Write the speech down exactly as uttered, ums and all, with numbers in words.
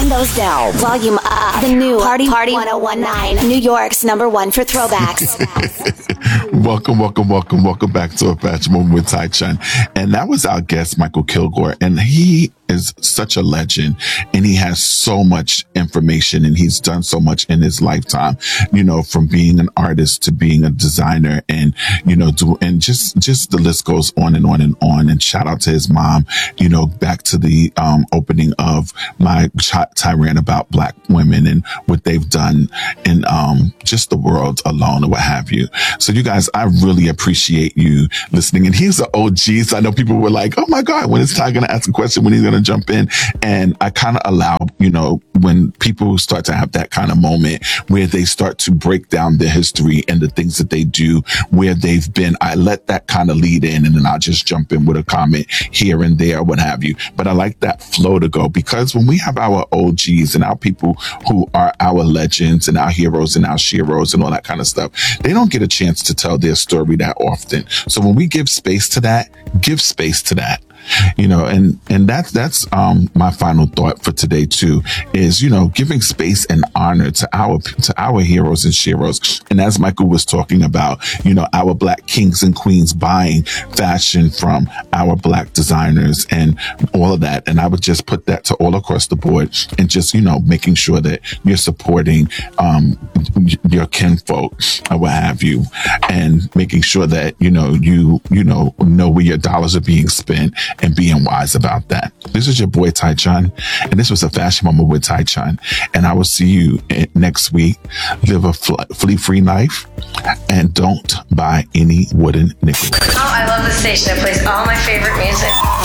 windows down, volume up. The new Party Party ten nineteen, New York's number one for throwbacks. Welcome, welcome, welcome, welcome back to A Fashion Moment with Tai Chun. And that was our guest, Michael Kilgore. And he is such a legend, and he has so much information, and he's done so much in his lifetime, you know, from being an artist to being a designer, and, you know, do, and just, just the list goes on and on and on. And shout out to his mom, you know, back to the, um, opening of my tirade about Black women and what they've done in, um, just the world alone or what have you. So you guys, I really appreciate you listening. And he's an O G. So I know people were like, oh my God, when is Ty going to ask a question? When he's going to jump in? And I kind of allow, you know, when people start to have that kind of moment where they start to break down their history and the things that they do, where they've been, I let that kind of lead in, and then I'll just jump in with a comment here and there, what have you. But I like that flow to go, because when we have our O Gs and our people who are our legends and our heroes and our sheroes and all that kind of stuff, they don't get a chance to tell their story that often. So when we give space to that, give space to that. You know, and, and that's, that's, um, my final thought for today too, is, you know, giving space and honor to our, to our heroes and sheroes. And as Michael was talking about, you know, our Black kings and queens buying fashion from our Black designers and all of that. And I would just put that to all across the board, and just, you know, making sure that you're supporting, um, your kinfolk or what have you, and making sure that, you know, you, you know, know where your dollars are being spent, and being wise about that. This is your boy Tai Chun, and this was A Fashion Moment with Tai Chun. And I will see you next week. Live a flea-free life, and don't buy any wooden nickels. Oh, I love the station. It plays all my favorite music.